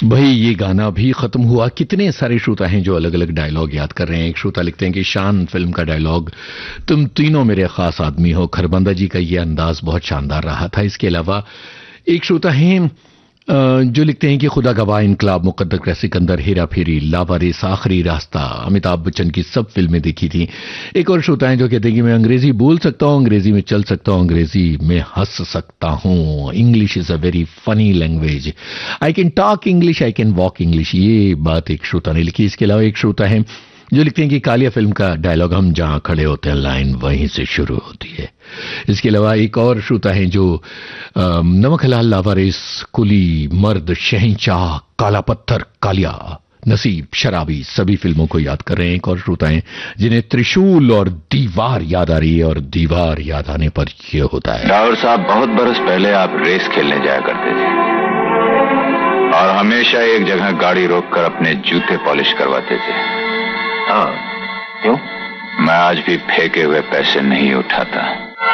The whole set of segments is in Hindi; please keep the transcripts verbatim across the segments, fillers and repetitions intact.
भाई ये गाना भी खत्म हुआ। कितने सारे श्रोता हैं जो अलग अलग डायलॉग याद कर रहे हैं। एक श्रोता लिखते हैं कि शान फिल्म का डायलॉग, तुम तीनों मेरे खास आदमी हो। खरबंदा जी का ये अंदाज बहुत शानदार रहा था। इसके अलावा एक श्रोता हैं जो लिखते हैं कि खुदा गवाह, इनकलाब, मुकद्दर का सिकंदर, हेरा फेरी, लावारिस, आखिरी रास्ता, अमिताभ बच्चन की सब फिल्में देखी थी। एक और श्रोता हैं जो कहते हैं कि मैं अंग्रेजी बोल सकता हूं, अंग्रेजी में चल सकता हूं, अंग्रेजी में हंस सकता हूं। English is a very funny language, I can talk English, I can walk English. ये बात एक श्रोता ने लिखी। इसके अलावा एक श्रोता है जो लिखते हैं कि कालिया फिल्म का डायलॉग, हम जहां खड़े होते हैं लाइन वहीं से शुरू होती है। इसके अलावा एक और श्रोता है जो नमक हलाल, लावारिस, कुली, मर्द, शहंशाह, काला पत्थर, कालिया, नसीब, शराबी सभी फिल्मों को याद कर रहे हैं। एक और श्रोता है जिन्हें त्रिशूल और दीवार याद आ रही है, और दीवार याद आने पर यह होता है। राहुल साहब, बहुत बरस पहले आप रेस खेलने जाया करते थे और हमेशा एक जगह गाड़ी रोककर अपने जूते पॉलिश करवाते थे। हाँ, क्यों? मैं आज भी फेंके हुए पैसे नहीं उठाता।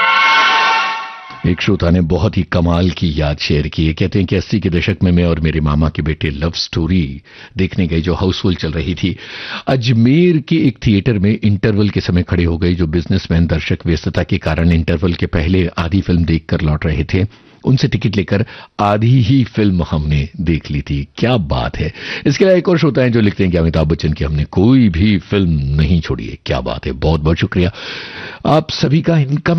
एक श्रोता ने बहुत ही कमाल की याद शेयर की है। कहते हैं कि अस्सी के दशक में मैं और मेरे मामा के बेटे लव स्टोरी देखने गए जो हाउसफुल चल रही थी। अजमेर के एक थिएटर में इंटरवल के समय खड़े हो गए। जो बिजनेसमैन दर्शक व्यस्तता के कारण इंटरवल के पहले आधी फिल्म देखकर लौट रहे थे, उनसे टिकट लेकर आधी ही फिल्म हमने देख ली थी। क्या बात है। इसके अलावा एक और श्रोता है जो लिखते हैं कि अमिताभ बच्चन की हमने कोई भी फिल्म नहीं छोड़ी है। क्या बात है, बहुत बहुत शुक्रिया आप सभी का। इनकम